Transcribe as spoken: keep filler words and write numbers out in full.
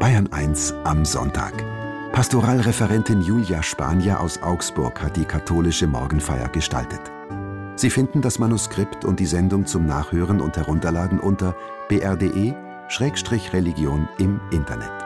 Bayern eins am Sonntag. Pastoralreferentin Julia Spanier aus Augsburg hat die katholische Morgenfeier gestaltet. Sie finden das Manuskript und die Sendung zum Nachhören und Herunterladen unter b r punkt d e Schrägstrich Religion im Internet.